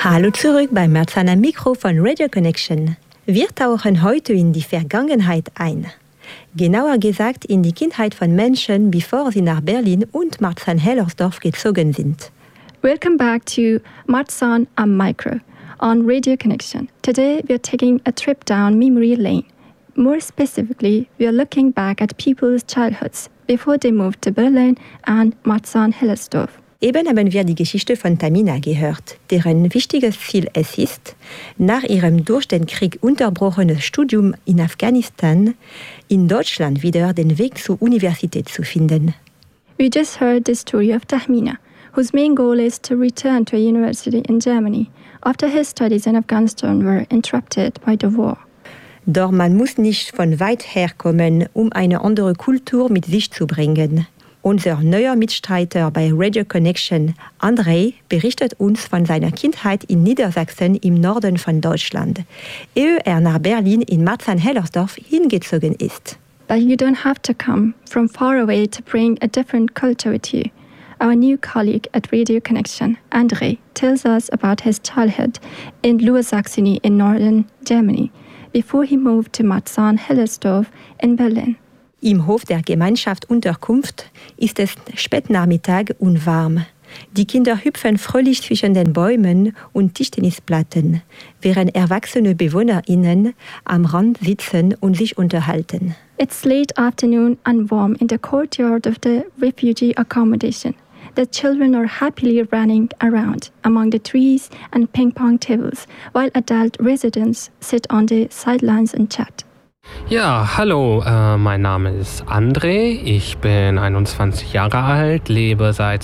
Hallo zurück bei Marzahn am Mikro von Radio Connection. Wir tauchen heute in die Vergangenheit ein. Genauer gesagt in die Kindheit von Menschen, bevor sie nach Berlin und Marzahn-Hellersdorf gezogen sind. Welcome back to Marzahn am Micro on Radio Connection. Today we are taking a trip down memory lane. More specifically, we are looking back at people's childhoods before they moved to Berlin and Marzahn-Hellersdorf. Eben haben wir die Geschichte von Tamina gehört, deren wichtiges Ziel es ist, nach ihrem durch den Krieg unterbrochenes Studium in Afghanistan in Deutschland wieder den Weg zur Universität zu finden. We just heard the story of Tamina, whose main goal is to return to a university in Germany after his studies in Afghanistan were interrupted by the war. Doch man muss nicht von weit her kommen, um eine andere Kultur mit sich zu bringen. Unser neuer Mitstreiter bei Radio Connection, André, berichtet uns von seiner Kindheit in Niedersachsen im Norden von Deutschland, ehe er nach Berlin in Marzahn-Hellersdorf hingezogen ist. But you don't have to come from far away to bring a different culture with you. Our new colleague at Radio Connection, André, tells us about his childhood in Lower-Saxony in northern Germany, before he moved to Marzahn-Hellersdorf in Berlin. Im Hof der Gemeinschaft Unterkunft ist es Spätnachmittag und warm. Die Kinder hüpfen fröhlich zwischen den Bäumen und Tischtennisplatten, während erwachsene BewohnerInnen am Rand sitzen und sich unterhalten. It's late afternoon and warm in the courtyard of the refugee accommodation. The children are happily running around among the trees and ping-pong tables, while adult residents sit on the sidelines and chat. Ja, hallo, mein Name ist André, ich bin 21 Jahre alt, lebe seit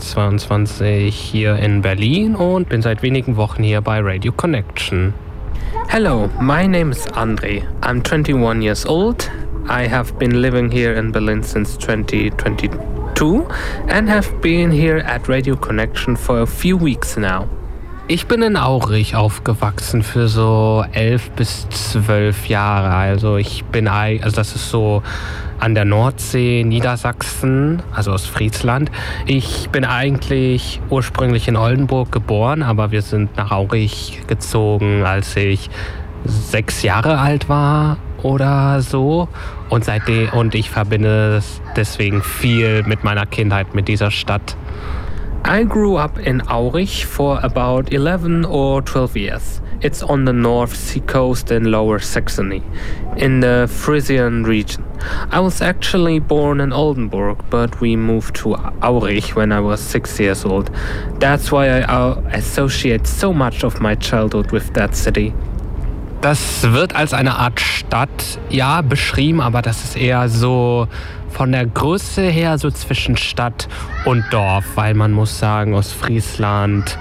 2022 hier in Berlin und bin seit wenigen Wochen hier bei Radio Connection. Hello, my name is André. I'm 21 years old. I have been living here in Berlin since 2022 and have been here at Radio Connection for a few weeks now. Ich bin in Aurich aufgewachsen für so 11 bis 12 Jahre. Also das ist so an der Nordsee, Niedersachsen, also aus Friesland. Ich bin eigentlich ursprünglich in Oldenburg geboren, aber wir sind nach Aurich gezogen, als ich 6 Jahre alt war oder so. Und ich verbinde es deswegen viel mit meiner Kindheit, mit dieser Stadt. I grew up in Aurich for about 11 or 12 years. It's on the North Sea coast in Lower Saxony, in the Frisian region. I was actually born in Oldenburg, but we moved to Aurich when I was 6 years old. That's why I associate so much of my childhood with that city. Das wird als eine Art Stadt, ja, beschrieben, aber das ist eher so von der Größe her so zwischen Stadt und Dorf, weil man muss sagen, Ostfriesland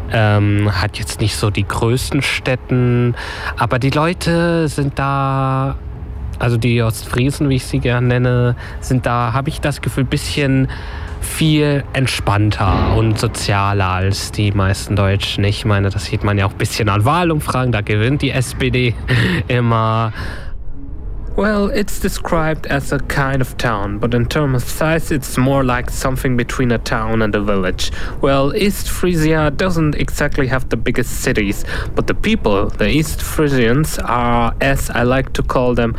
hat jetzt nicht so die größten Städten, aber die Leute sind da, also die Ostfriesen, wie ich sie gerne nenne, sind da, habe ich das Gefühl, ein bisschen viel entspannter und sozialer als die meisten Deutschen. Ich meine, das sieht man ja auch ein bisschen an Wahlumfragen, da gewinnt die SPD immer. Well, it's described as a kind of town, but in terms of size it's more like something between a town and a village. Well, East Frisia doesn't exactly have the biggest cities, but the people, the East Frisians are, as I like to call them,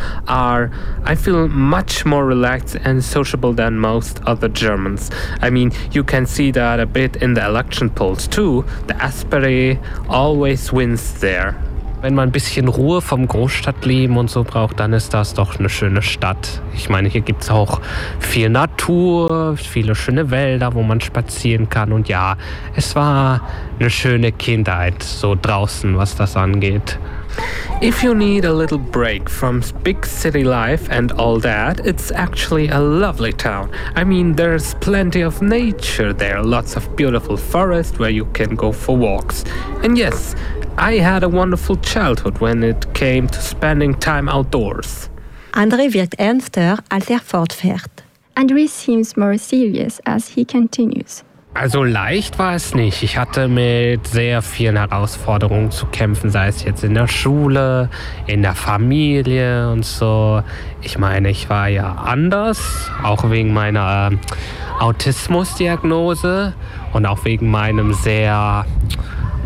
I feel much more relaxed and sociable than most other Germans. I mean, you can see that a bit in the election polls too. The SPD always wins there. Wenn man ein bisschen Ruhe vom Großstadtleben und so braucht, dann ist das doch eine schöne Stadt. Ich meine, hier gibt es auch viel Natur, viele schöne Wälder, wo man spazieren kann. Und ja, es war eine schöne Kindheit, so draußen, was das angeht. If you need a little break from big city life and all that, it's actually a lovely town. I mean, there's plenty of nature there, lots of beautiful forest where you can go for walks. And yes, I had a wonderful childhood when it came to spending time outdoors. André wirkt ernster, als fortfährt. André seems more serious as he continues. Also leicht war es nicht. Ich hatte mit sehr vielen Herausforderungen zu kämpfen, sei es jetzt in der Schule, in der Familie und so. Ich meine, ich war ja anders, auch wegen meiner Autismusdiagnose und auch wegen meinem sehr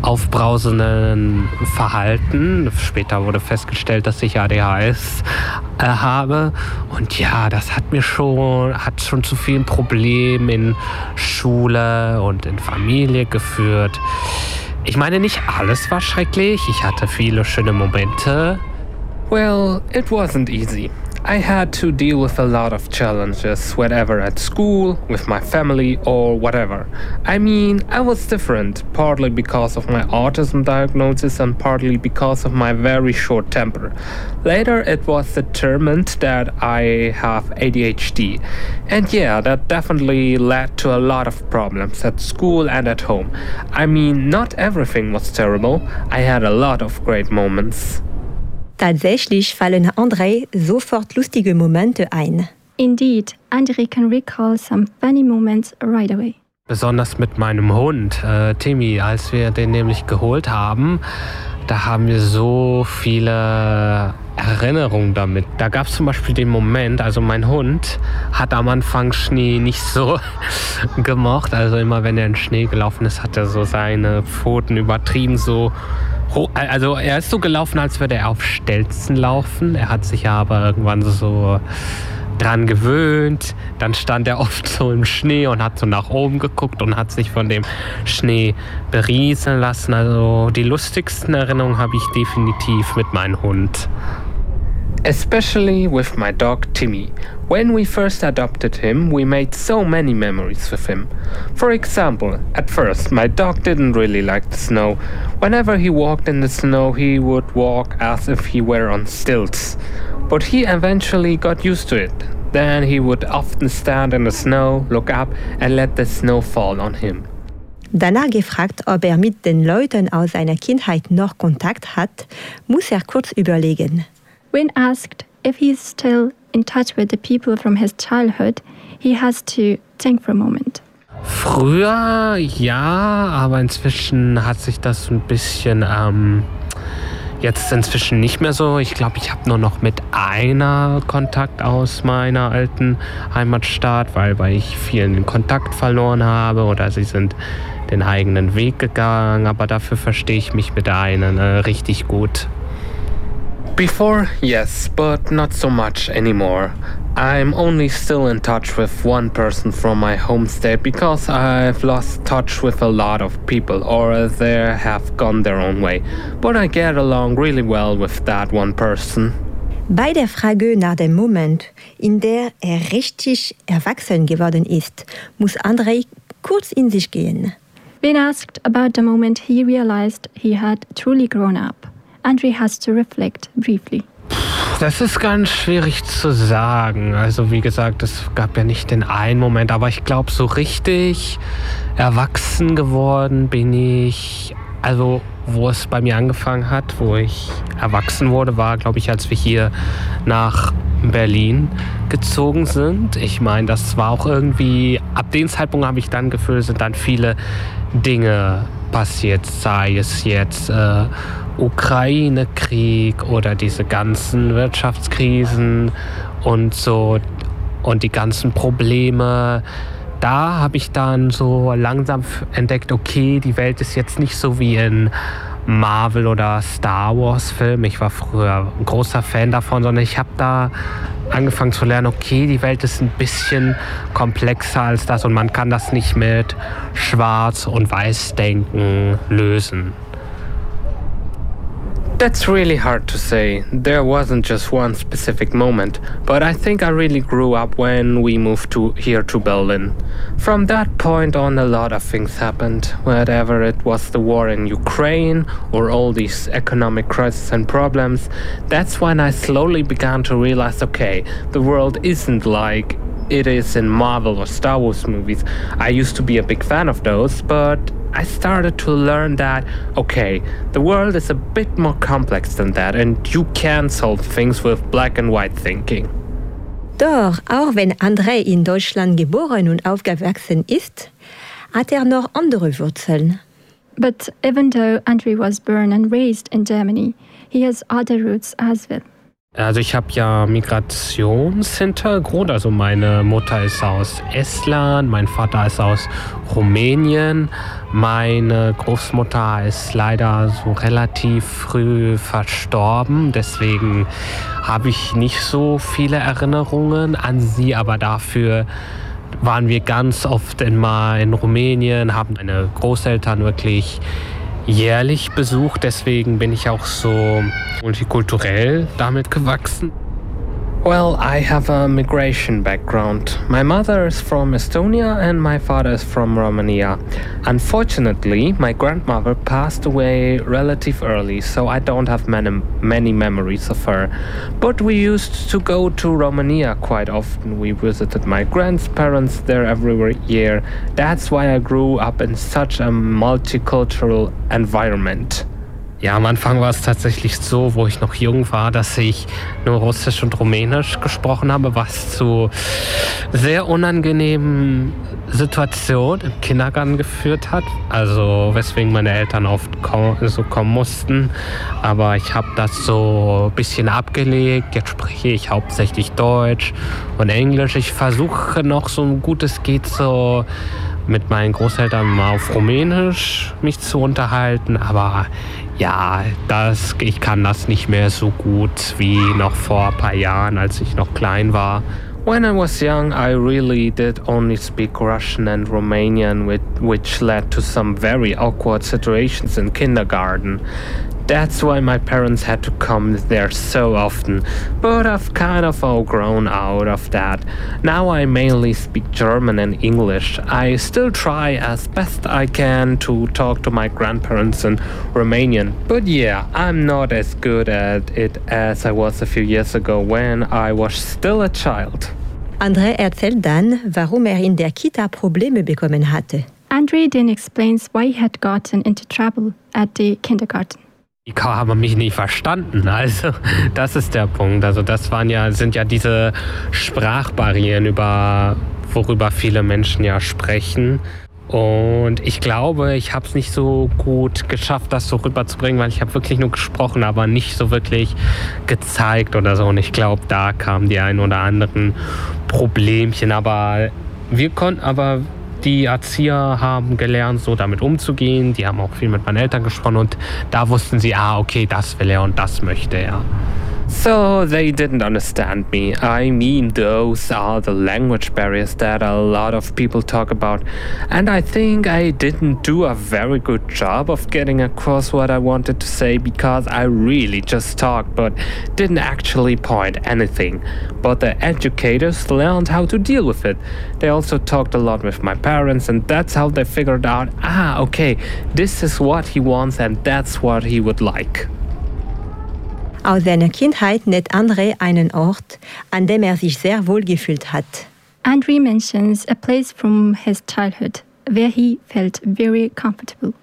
aufbrausenden Verhalten. Später wurde festgestellt, dass ich ADHS habe. Und ja, das hat schon zu vielen Problemen in Schule und in Familie geführt. Ich meine, nicht alles war schrecklich. Ich hatte viele schöne Momente. Well, it wasn't easy. I had to deal with a lot of challenges, whether at school, with my family, or whatever. I mean, I was different, partly because of my autism diagnosis and partly because of my very short temper. Later, it was determined that I have ADHD. And yeah, that definitely led to a lot of problems at school and at home. I mean, not everything was terrible. I had a lot of great moments. Tatsächlich fallen André sofort lustige Momente ein. Indeed, André can recall some funny moments right away. Besonders mit meinem Hund, Timmy, als wir den nämlich geholt haben, da haben wir so viele Erinnerungen damit. Da gab es zum Beispiel den Moment, also mein Hund hat am Anfang Schnee nicht so gemocht. Also immer wenn er in Schnee gelaufen ist, hat er so seine Pfoten übertrieben so. Also er ist so gelaufen, als würde er auf Stelzen laufen. Er hat sich aber irgendwann so dran gewöhnt. Dann stand er oft so im Schnee und hat so nach oben geguckt und hat sich von dem Schnee berieseln lassen. Also die lustigsten Erinnerungen habe ich definitiv mit meinem Hund. Especially with my dog Timmy. When we first adopted him, we made so many memories with him. For example, at first, my dog didn't really like the snow. Whenever he walked in the snow, he would walk as if he were on stilts. But he eventually got used to it. Then he would often stand in the snow, look up and let the snow fall on him. Danach gefragt, ob mit den Leuten aus seiner Kindheit noch Kontakt hat, muss kurz überlegen. When asked if he's still in touch with the people from his childhood, he has to think for a moment. Früher ja, aber inzwischen hat sich das ein bisschen jetzt inzwischen nicht mehr so. Ich glaube, ich habe nur noch mit einer Kontakt aus meiner alten Heimatstadt, weil ich vielen den Kontakt verloren habe oder sie sind den eigenen Weg gegangen. Aber dafür verstehe ich mich mit einen richtig gut. Before, yes, but not so much anymore. I'm only still in touch with one person from my home state because I've lost touch with a lot of people or they have gone their own way. But I get along really well with that one person. Bei der Frage nach dem Moment, in der richtig erwachsen geworden ist, muss André kurz in sich gehen. When asked about the moment he realized he had truly grown up, André has to reflect briefly. Das ist ganz schwierig zu sagen. Also wie gesagt, es gab ja nicht den einen Moment, aber ich glaube, so richtig erwachsen geworden bin ich, also wo es bei mir angefangen hat, wo ich erwachsen wurde, war, glaube ich, als wir hier nach Berlin gezogen sind. Ich meine, das war auch irgendwie, ab dem Zeitpunkt habe ich dann gefühlt, sind dann viele Dinge passiert, sei es jetzt Ukraine-Krieg oder diese ganzen Wirtschaftskrisen und so und die ganzen Probleme. Da habe ich dann so langsam entdeckt, okay, die Welt ist jetzt nicht so wie in Marvel- oder Star Wars-Filmen. Ich war früher ein großer Fan davon, sondern ich habe da angefangen zu lernen, okay, die Welt ist ein bisschen komplexer als das und man kann das nicht mit Schwarz- und Weiß-Denken lösen. That's really hard to say. There wasn't just one specific moment, but I think I really grew up when we moved here to Berlin. From that point on, a lot of things happened, whether it was the war in Ukraine or all these economic crises and problems. That's when I slowly began to realize, okay, the world isn't like it is in Marvel or Star Wars movies. I used to be a big fan of those, but I started to learn that, okay, the world is a bit more complex than that and you can solve things with black and white thinking. Doch, auch wenn André in Deutschland geboren und aufgewachsen ist, hat noch andere Wurzeln. But even though André was born and raised in Germany, he has other roots as well. Also ich habe ja Migrationshintergrund, also meine Mutter ist aus Estland, mein Vater ist aus Rumänien, meine Großmutter ist leider so relativ früh verstorben, deswegen habe ich nicht so viele Erinnerungen an sie, aber dafür waren wir ganz oft in Rumänien, haben meine Großeltern wirklich jährlich besucht, deswegen bin ich auch so multikulturell damit gewachsen. Well, I have a migration background. My mother is from Estonia and my father is from Romania. Unfortunately, my grandmother passed away relatively early, so I don't have many memories of her. But we used to go to Romania quite often. We visited my grandparents there every year. That's why I grew up in such a multicultural environment. Ja, am Anfang war es tatsächlich so, wo ich noch jung war, dass ich nur Russisch und Rumänisch gesprochen habe, was zu sehr unangenehmen Situationen im Kindergarten geführt hat. Also weswegen meine Eltern oft so kommen mussten. Aber ich habe das so ein bisschen abgelegt. Jetzt spreche ich hauptsächlich Deutsch und Englisch. Ich versuche noch so gut es geht so mit meinen Großeltern mal auf Rumänisch mich zu unterhalten, aber ja, ich kann das nicht mehr so gut wie noch vor ein paar Jahren, als ich noch klein war. When I was young, I really did only speak Russian and Romanian, which led to some very awkward situations in kindergarten. That's why my parents had to come there so often, but I've kind of outgrown out of that. Now I mainly speak German and English. I still try as best I can to talk to my grandparents in Romanian, but yeah, I'm not as good at it as I was a few years ago when I was still a child. André erzählt dann, warum in der Kita Probleme bekommen hatte. André then explains why he had gotten into trouble at the kindergarten. Die haben mich nicht verstanden, also das ist der Punkt. Also das sind ja diese Sprachbarrieren, worüber viele Menschen ja sprechen. Und ich glaube, ich habe es nicht so gut geschafft, das so rüberzubringen, weil ich habe wirklich nur gesprochen, aber nicht so wirklich gezeigt oder so. Und ich glaube, da kamen die ein oder anderen Problemchen. Aber die Erzieher haben gelernt, so damit umzugehen. Die haben auch viel mit meinen Eltern gesprochen und da wussten sie, okay, das will er und das möchte er. So they didn't understand me. I mean, those are the language barriers that a lot of people talk about. And I think I didn't do a very good job of getting across what I wanted to say because I really just talked but didn't actually point anything. But the educators learned how to deal with it. They also talked a lot with my parents and that's how they figured out, okay, this is what he wants and that's what he would like. Aus seiner Kindheit nennt André einen Ort, an dem sich sehr wohl gefühlt hat. André mentions a place from his childhood where he felt very comfortable.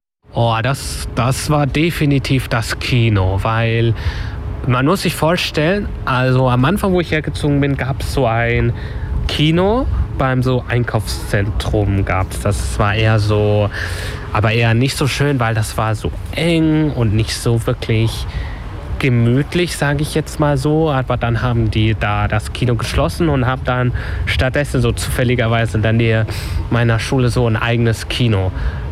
Das war definitiv das Kino, weil man muss sich vorstellen, also am Anfang, wo ich hergezogen bin, gab es so ein Kino beim so Einkaufszentrum gab's das. Es war eher so, aber eher nicht so schön, weil das war so eng und nicht so wirklich gemütlich, sage ich jetzt mal so. Aber dann haben die da das Kino geschlossen und haben dann stattdessen so zufälligerweise in der Nähe meiner Schule so ein eigenes Kino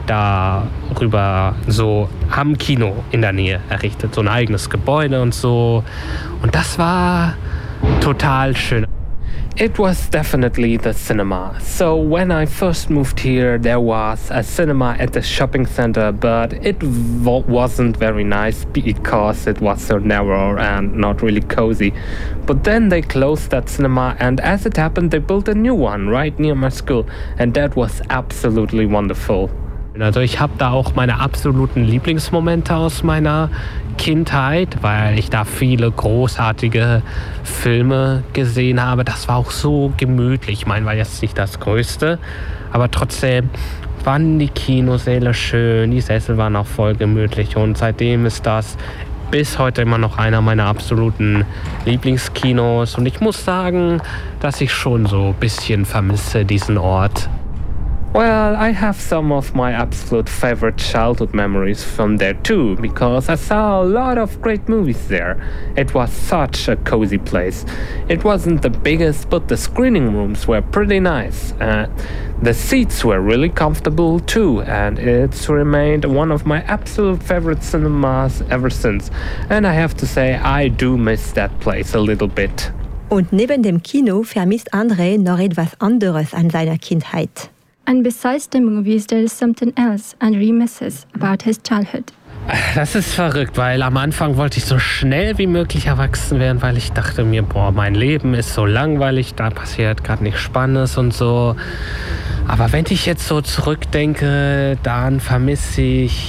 darüber so haben Kino in der Nähe errichtet, so ein eigenes Gebäude und so. Und das war total schön. It was definitely the cinema. So when I first moved here, there was a cinema at the shopping center, but it wasn't very nice because it was so narrow and not really cozy. But then they closed that cinema, and as it happened, they built a new one right near my school, and that was absolutely wonderful. Also ich habe da auch meine absoluten Lieblingsmomente aus meiner Kindheit, weil ich da viele großartige Filme gesehen habe. Das war auch so gemütlich. Ich meine, war jetzt nicht das Größte, aber trotzdem waren die Kinosäle schön, die Sessel waren auch voll gemütlich und seitdem ist das bis heute immer noch einer meiner absoluten Lieblingskinos und ich muss sagen, dass ich schon so ein bisschen vermisse diesen Ort. Well, I have some of my absolute favorite childhood memories from there too, because I saw a lot of great movies there. It was such a cozy place. It wasn't the biggest, but the screening rooms were pretty nice. The seats were really comfortable too, and it's remained one of my absolute favorite cinemas ever since. And I have to say, I do miss that place a little bit. Und neben dem Kino vermisst André noch etwas anderes an seiner Kindheit. And besides the movies, there is something else André misses about his childhood. Das ist verrückt, weil am Anfang wollte ich so schnell wie möglich erwachsen werden, weil ich dachte mir, mein Leben ist so langweilig, da passiert gerade nichts Spannendes und so. Aber wenn ich jetzt so zurückdenke, dann vermisse ich,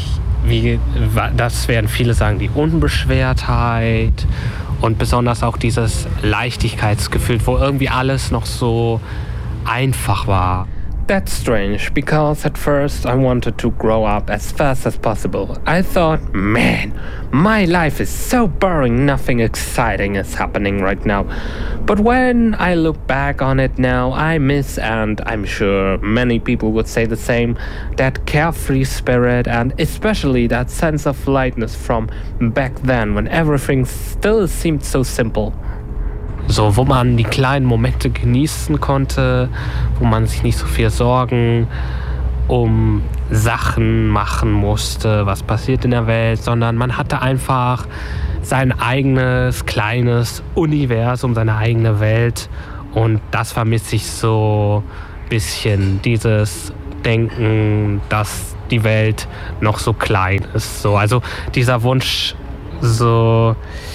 das werden viele sagen, die Unbeschwertheit und besonders auch dieses Leichtigkeitsgefühl, wo irgendwie alles noch so einfach war. That's strange, because at first I wanted to grow up as fast as possible. I thought, man, my life is so boring, nothing exciting is happening right now. But when I look back on it now, I miss, and I'm sure many people would say the same, that carefree spirit and especially that sense of lightness from back then when everything still seemed so simple. So, wo man die kleinen Momente genießen konnte, wo man sich nicht so viel Sorgen um Sachen machen musste, was passiert in der Welt, sondern man hatte einfach sein eigenes, kleines Universum, seine eigene Welt. Und das vermisse ich so ein bisschen, dieses Denken, dass die Welt noch so klein ist. So, also dieser Wunsch, so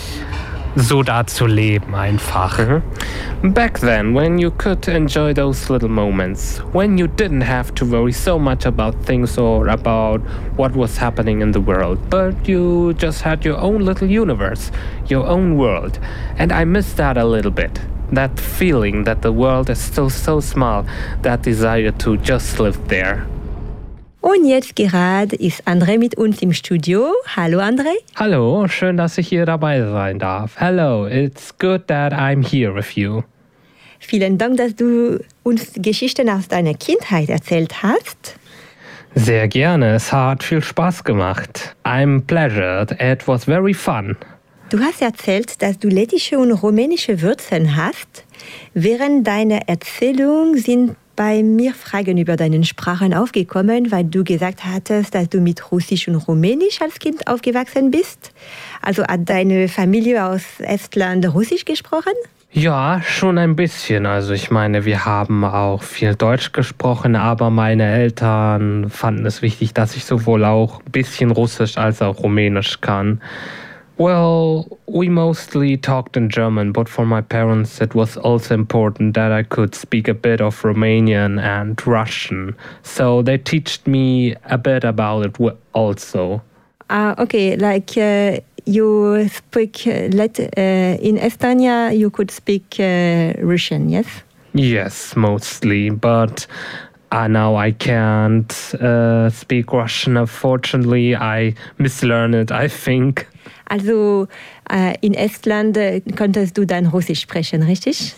da zu leben einfach. Back then, when you could enjoy those little moments, when you didn't have to worry so much about things or about what was happening in the world, but you just had your own little universe, your own world. And I miss that a little bit. That feeling that the world is still so small, that desire to just live there. Und jetzt gerade ist André mit uns im Studio. Hallo André. Hallo, schön, dass ich hier dabei sein darf. Hello, it's good that I'm here with you. Vielen Dank, dass du uns Geschichten aus deiner Kindheit erzählt hast. Sehr gerne, es hat viel Spaß gemacht. I'm pleasured, it was very fun. Du hast erzählt, dass du lettische und rumänische Wurzeln hast. Während deiner Erzählung sind bei mir Fragen über deine Sprachen aufgekommen, weil du gesagt hattest, dass du mit Russisch und Rumänisch als Kind aufgewachsen bist. Also hat deine Familie aus Estland Russisch gesprochen? Ja, schon ein bisschen. Also ich meine, wir haben auch viel Deutsch gesprochen, aber meine Eltern fanden es wichtig, dass ich sowohl auch ein bisschen Russisch als auch Rumänisch kann. Well, we mostly talked in German, but for my parents it was also important that I could speak a bit of Romanian and Russian. So they taught me a bit about it also. Okay, like you speak, in Estonia you could speak Russian, yes? Yes, mostly, but now I can't speak Russian, unfortunately. I mislearned it, I think. Also in Estland konntest du dann Russisch sprechen, richtig?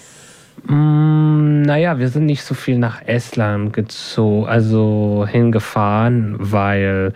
Naja, wir sind nicht so viel nach Estland hingefahren, weil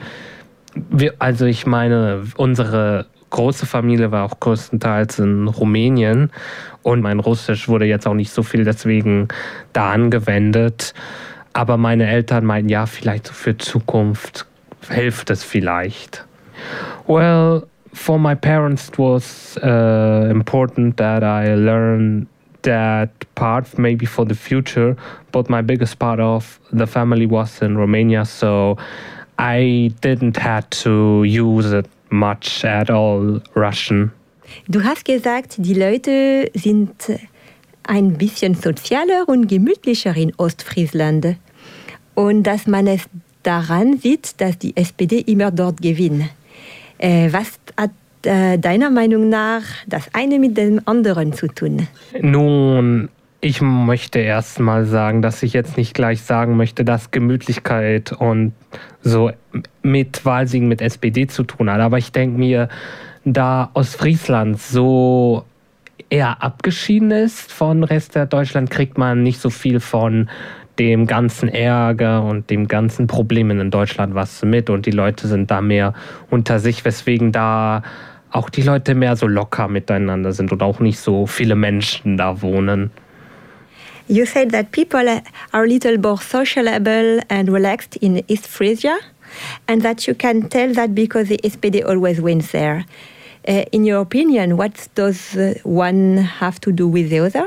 ich meine, unsere große Familie war auch größtenteils in Rumänien und mein Russisch wurde jetzt auch nicht so viel deswegen da angewendet. Aber meine Eltern meinten, ja, vielleicht so für Zukunft hilft es vielleicht. Well, for my parents it was important that I learn that part maybe for the future, but my biggest part of the family was in Romania, so I didn't have to use it much at all, Russian. Du hast gesagt, die Leute sind ein bisschen sozialer und gemütlicher in Ostfriesland. Und dass man es daran sieht, dass die SPD immer dort gewinnt. Was hat deiner Meinung nach das eine mit dem anderen zu tun? Nun, ich möchte erst mal sagen, dass ich jetzt nicht gleich sagen möchte, dass Gemütlichkeit und so mit Wahlsiegen mit SPD zu tun hat. Aber ich denke mir, da Ostfriesland so eher abgeschieden ist von Rest der Deutschland, kriegt man nicht so viel von dem ganzen Ärger und dem ganzen Problemen in Deutschland was mit und die Leute sind da mehr unter sich, weswegen da auch die Leute mehr so locker miteinander sind und auch nicht so viele Menschen da wohnen. You said that people are a little more sociable and relaxed in East Frisia, and that you can tell that because the SPD always wins there. In your opinion, what does one have to do with the other?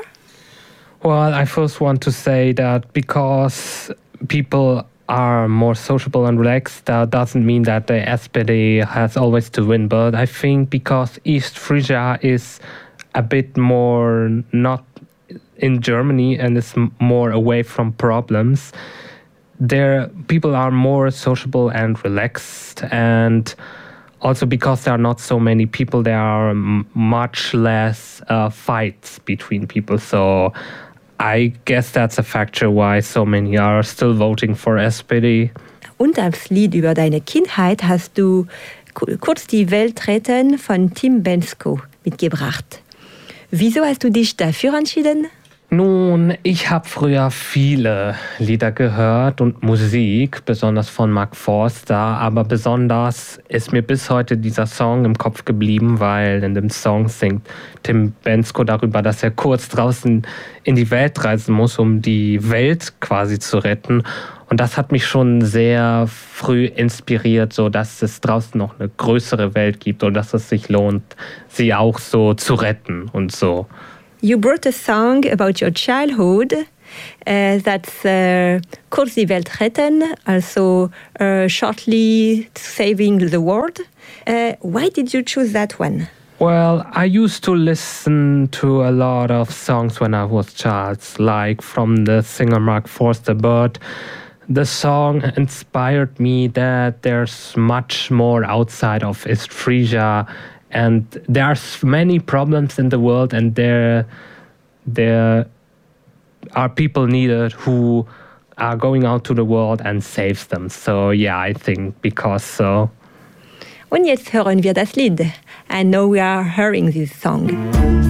Well, I first want to say that because people are more sociable and relaxed, that doesn't mean that the SPD has always to win. But I think because East Frisia is a bit more not in Germany and is more away from problems, there people are more sociable and relaxed, and also because there are not so many people, there are much less fights between people. So I guess that's a factor why so many are still voting for SPD. Und als Lied über deine Kindheit hast du kurz die Welt retten von Tim Bendzko mitgebracht. Wieso hast du dich dafür entschieden? Nun, ich habe früher viele Lieder gehört und Musik, besonders von Mark Forster, aber besonders ist mir bis heute dieser Song im Kopf geblieben, weil in dem Song singt Tim Bendzko darüber, dass er kurz draußen in die Welt reisen muss, um die Welt quasi zu retten. Und das hat mich schon sehr früh inspiriert, so dass es draußen noch eine größere Welt gibt und dass es sich lohnt, sie auch so zu retten und so. You brought a song about your childhood that's Kurz die Welt retten, also shortly saving the world. Why did you choose that one? Well, I used to listen to a lot of songs when I was a child, like from the singer Mark Forster, but the song inspired me that there's much more outside of East Frisia. And there are many problems in the world, and there are people needed who are going out to the world and saves them. So yeah, I think because so. Und jetzt hören wir das Lied. And now we are hearing this song.